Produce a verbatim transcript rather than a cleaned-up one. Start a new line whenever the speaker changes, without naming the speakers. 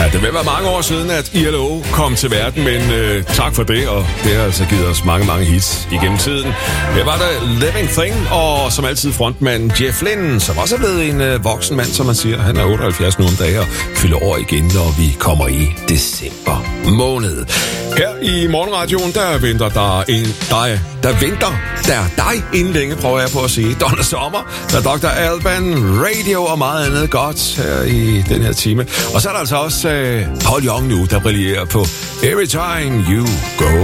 Ja, det vil være mange år siden, at I L O kom til verden, men øh, tak for det, og det har altså givet os mange, mange hits igennem tiden. Det var der Living Thing, og som altid frontmanden Jeff Lynne, som også er blevet en øh, voksen mand, som man siger. Han er otteoghalvfjerds nu om dagen og fylder år igen, når vi kommer i december måned. Her i Morgenradioen, der venter der en dig, der venter der dig inden længe, prøver jeg på at sige. Donna Summer, der er doktor Alban, radio og meget andet godt her i den her time. Og så er der altså også uh, Paul Young nu, der brillerer på Every Time You Go